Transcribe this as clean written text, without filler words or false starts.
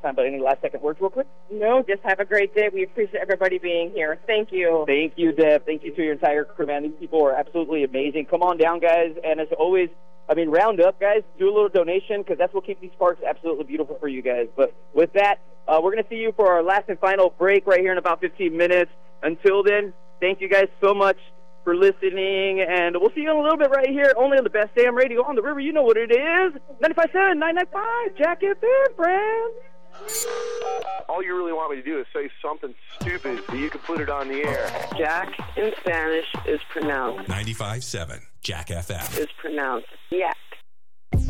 time, but any last-second words real quick? No, just have a great day. We appreciate everybody being here. Thank you. Thank you, Deb. Thank you to your entire crew, man. These people are absolutely amazing. Come on down, guys. And as always, round up, guys. Do a little donation because that's what keeps these parks absolutely beautiful for you guys. But with that, we're going to see you for our last and final break right here in about 15 minutes. Until then, thank you guys so much for listening, and we'll see you in a little bit right here, only on the best damn radio on the river. You know what it is. 95.7, 995, Jack FM, friends. All you really want me to do is say something stupid so you can put it on the air. Jack in Spanish is pronounced. 95.7, Jack FM. Is pronounced. Yeah.